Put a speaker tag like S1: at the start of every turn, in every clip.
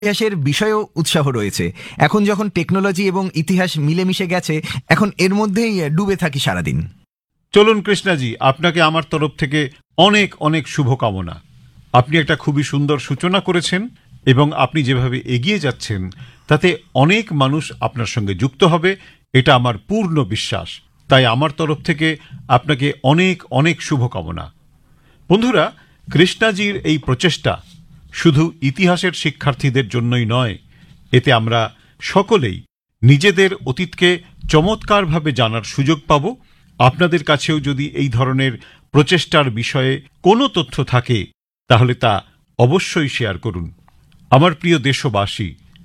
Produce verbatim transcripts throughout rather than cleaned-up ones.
S1: ইতিহাসের বিষয়েও উৎসাহ রয়েছে। এখন যখন টেকনোলজি এবং ইতিহাস মিলেমিশে গেছে, এখন এর মধ্যেই ডুবে থাকি সারাদিন।
S2: চলুন কৃষ্ণাজি, আপনাকে আমার তরফ থেকে অনেক অনেক শুভকামনা। আপনি একটা খুবই সুন্দর সূচনা করেছেন এবং আপনি যেভাবে এগিয়ে যাচ্ছেন তাতে অনেক মানুষ আপনার সঙ্গে যুক্ত হবে, এটা আমার পূর্ণ বিশ্বাস। তাই আমার তরফ থেকে আপনাকে অনেক অনেক শুভকামনা। বন্ধুরা, কৃষ্ণাজির এই প্রচেষ্টা শুধু ইতিহাসের শিক্ষার্থীদের জন্যই নয়, এতে আমরা সকলেই নিজেদের অতীতকে চমৎকারভাবে জানার সুযোগ পাব। আপনাদের কাছেও যদি এই ধরনের প্রচেষ্টার বিষয়ে কোনো তথ্য থাকে তাহলে তা অবশ্যই শেয়ার করুন। আমার প্রিয় দেশবাসী,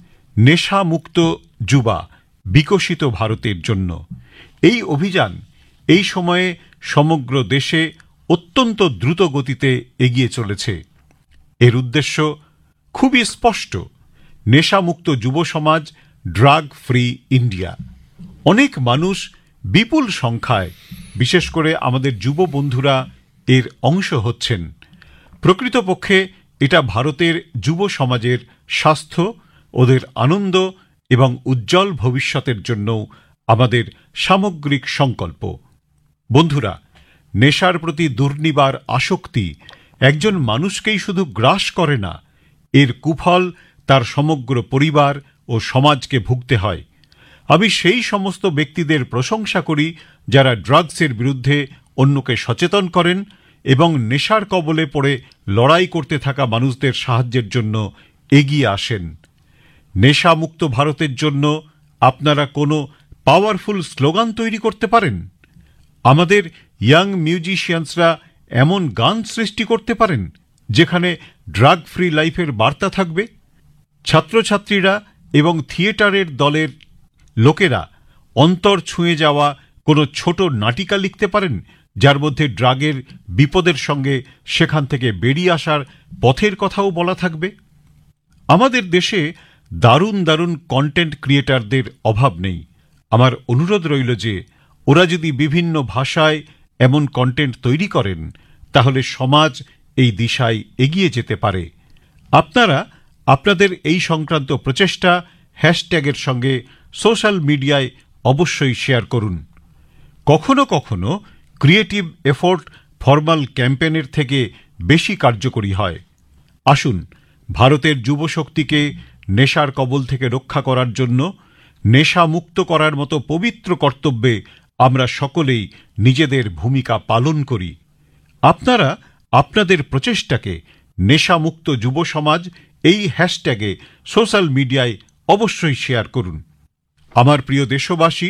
S2: নেশামুক্ত যুবা বিকশিত ভারতের জন্য এই অভিযান এই সময়ে সমগ্র দেশে অত্যন্ত দ্রুত গতিতে এগিয়ে চলেছে। এর উদ্দেশ্য খুবই স্পষ্ট, নেশামুক্ত যুব সমাজ, ড্রাগ ফ্রি ইন্ডিয়া। অনেক মানুষ বিপুল সংখ্যায়, বিশেষ করে আমাদের যুব বন্ধুরা এর অংশ হচ্ছেন। প্রকৃতপক্ষে এটা ভারতের যুব সমাজের স্বাস্থ্য, ওদের আনন্দ এবং উজ্জ্বল ভবিষ্যতের জন্য আমাদের সামগ্রিক সংকল্প। বন্ধুরা, নেশার প্রতি দুর্নিবার আসক্তি একজন মানুষকেই শুধু গ্রাস করে না, এর কুফল তার সমগ্র পরিবার ও সমাজকে ভুগতে হয়। আমি সেই সমস্ত ব্যক্তিদের প্রশংসা করি যারা ড্রাগসের বিরুদ্ধে অন্যকে সচেতন করেন এবং নেশার কবলে পড়ে লড়াই করতে থাকা মানুষদের সাহায্যের জন্য এগিয়ে আসেন। নেশামুক্ত ভারতের জন্য আপনারা কোনো পাওয়ারফুল স্লোগান তৈরি করতে পারেন। আমাদের ইয়াং মিউজিশিয়ানসরা এমন গান সৃষ্টি করতে পারেন যেখানে ড্রাগ ফ্রি লাইফের বার্তা থাকবে। ছাত্রছাত্রীরা এবং থিয়েটারের দলের লোকেরা অন্তর ছুঁয়ে যাওয়া কোনো ছোট নাটিকা লিখতে পারেন যার মধ্যে ড্রাগের বিপদের সঙ্গে সেখান থেকে বেরিয়ে আসার পথের কথাও বলা থাকবে। আমাদের দেশে দারুণ দারুণ কন্টেন্ট ক্রিয়েটারদের অভাব নেই। আমার অনুরোধ রইল যে ওরা যদি বিভিন্ন ভাষায় এমন কন্টেন্ট তৈরি করেন তাহলে সমাজ এই দিশায় এগিয়ে যেতে পারে। আপনারা আপনাদের এই সংক্রান্ত প্রচেষ্টা হ্যাশট্যাগের সঙ্গে সোশ্যাল মিডিয়ায় অবশ্যই শেয়ার করুন। কখনো কখনো ক্রিয়েটিভ এফোর্ট ফর্মাল ক্যাম্পেনের থেকে বেশি কার্যকরী হয়। আসুন, ভারতের যুবশক্তিকে নেশার কবল থেকে রক্ষা করার জন্য, নেশা মুক্ত করার মতো পবিত্র কর্তব্যে আমরা সকলেই নিজেদের ভূমিকা পালন করি। আপনারা আপনাদের প্রচেষ্টাকে নেশামুক্ত যুব সমাজ এই হ্যাশট্যাগে সোশ্যাল মিডিয়ায় অবশ্যই শেয়ার করুন। আমার প্রিয় দেশবাসী,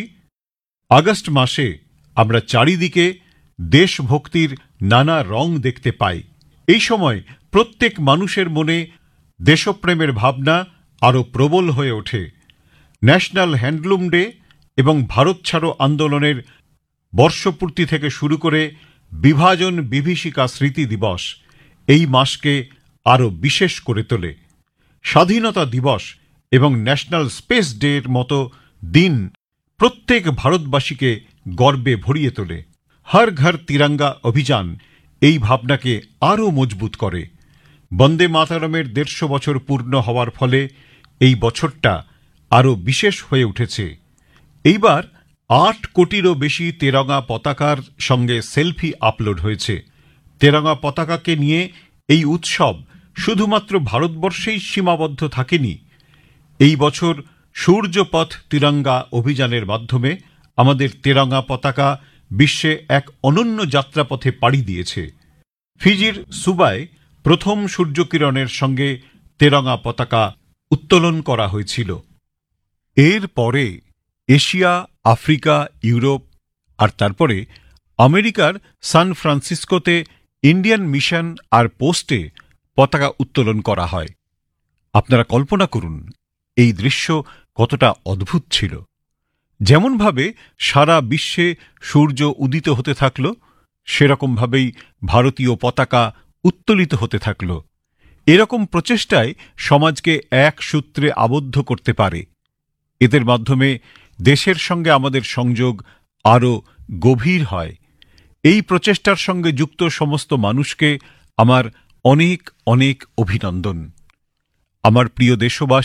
S2: আগস্ট মাসে আমরা চারিদিকে দেশভক্তির নানা রং দেখতে পাই। এই সময় প্রত্যেক মানুষের মনে দেশপ্রেমের ভাবনা আরও প্রবল হয়ে ওঠে। ন্যাশনাল হ্যান্ডলুম ডে এবং ভারত ছাড়ো আন্দোলনের বর্ষপূর্তি থেকে শুরু করে বিভাজন বিভীষিকা স্মৃতি দিবস এই মাসকে আরও বিশেষ করে তোলে। স্বাধীনতা দিবস এবং ন্যাশনাল স্পেস ডের মতো দিন প্রত্যেক ভারতবাসীকে গর্বে ভরিয়ে তোলে। হর ঘর তিরঙ্গা অভিযান এই ভাবনাকে আরও মজবুত করে। বন্দে মাতরমের দেড়শো বছর পূর্ণ হওয়ার ফলে এই বছরটা আরও বিশেষ হয়ে উঠেছে। এইবার আট কোটিরও বেশি তেরঙ্গা পতাকার সঙ্গে সেলফি আপলোড হয়েছে। তেরঙ্গা পতাকাকে নিয়ে এই উৎসব শুধুমাত্র ভারতবর্ষেই সীমাবদ্ধ থাকেনি। এই বছর সূর্যপথ তিরঙ্গা অভিযানের মাধ্যমে আমাদের তেরঙ্গা পতাকা বিশ্বে এক অনন্য যাত্রাপথে পাড়ি দিয়েছে। ফিজির সুবায় প্রথম সূর্যকিরণের সঙ্গে তেরঙ্গা পতাকা উত্তোলন করা হয়েছিল। এর পরে এশিয়া, আফ্রিকা, ইউরোপ আর তারপরে আমেরিকার সান ফ্রান্সিসকোতে ইন্ডিয়ান মিশন আর পোস্টে পতাকা উত্তোলন করা হয়। আপনারা কল্পনা করুন এই দৃশ্য কতটা অদ্ভুত ছিল। যেমনভাবে সারা বিশ্বে সূর্য উদিত হতে থাকল, সেরকমভাবেই ভারতীয় পতাকা উত্তোলিত হতে থাকল। এরকম প্রচেষ্টায় সমাজকে এক সূত্রে আবদ্ধ করতে পারে। এদের মাধ্যমে দেশের সঙ্গে আমাদের সংযোগ আরও গভীর হয়। এই প্রচেষ্টার সঙ্গে যুক্ত সমস্ত মানুষকে আমার অনেক অনেক অভিনন্দন। আমার প্রিয় দেশবাসী,